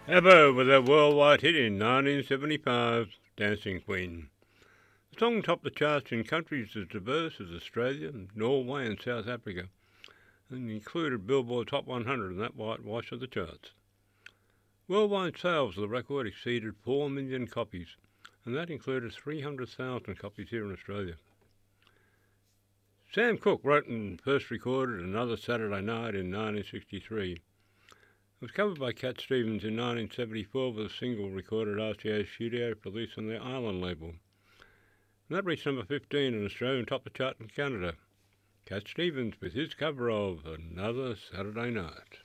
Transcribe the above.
ABBA with a worldwide hit in 1975, Dancing Queen. The song topped the charts in countries as diverse as Australia, Norway and South Africa, and included Billboard Top 100 in that whitewash of the charts. Worldwide sales of the record exceeded 4 million copies, and that included 300,000 copies here in Australia. Sam Cooke wrote and first recorded Another Saturday Night in 1963. It was covered by Cat Stevens in 1974 with a single recorded at RCA Studio released on their Island label. And that reached number 15 in Australia and topped the chart in Canada. Cat Stevens with his cover of Another Saturday Night.